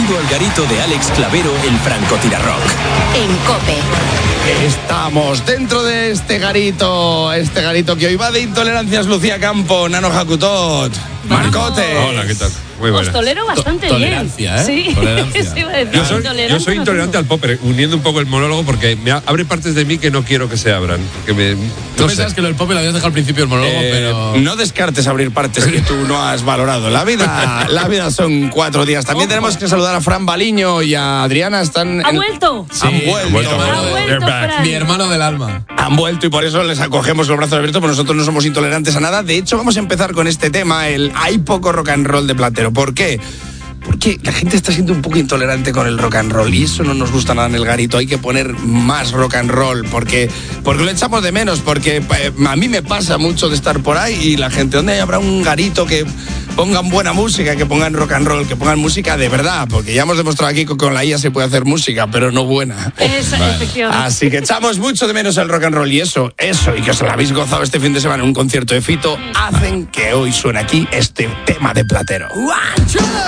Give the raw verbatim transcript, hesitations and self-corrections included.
Bienvenido al garito de Alex Clavero, el francotirarrock. En COPE. Estamos dentro de este garito, este garito que hoy va de intolerancias. Lucía Campo, Nano Jacutot, Marcote. Hola, ¿qué tal? Muy buena. Os tolero bastante To- bien. tolerancia, ¿eh? Sí, Tolerancia. eso iba a decir. Yo soy, Tolerancia yo soy no intolerante al popper, uniendo un poco el monólogo porque me a- abre partes de mí que no quiero que se abran. Que me, Tú no pensabas sé. que lo del pop lo habías dejado al principio del monólogo, Eh, pero... No descartes abrir partes que tú no has valorado. La vida, la vida son cuatro días. También Ojo. tenemos que saludar a Fran Baliño y a Adriana. Están ¿Ha en- vuelto? Sí, han vuelto. han vuelto, Ha han vuelto, They're back. Fran. Mi hermano del alma. Han vuelto y por eso les acogemos los brazos abiertos, porque nosotros no somos intolerantes a nada. De hecho, vamos a empezar con este tema, el hay poco rock and roll de Platero. ¿Por qué? Porque la gente está siendo un poco intolerante con el rock and roll y eso no nos gusta nada en el garito. Hay que poner más rock and roll porque, porque lo echamos de menos, porque eh, a mí me pasa mucho de estar por ahí y la gente, ¿dónde habrá un garito que pongan buena música, que pongan rock and roll, que pongan música de verdad? Porque ya hemos demostrado aquí que con la I A se puede hacer música, pero no buena. Es, efectivamente. Así que echamos mucho de menos el rock and roll y eso, eso, y que os lo habéis gozado este fin de semana en un concierto de Fito, hacen que hoy suene aquí este tema de Platero.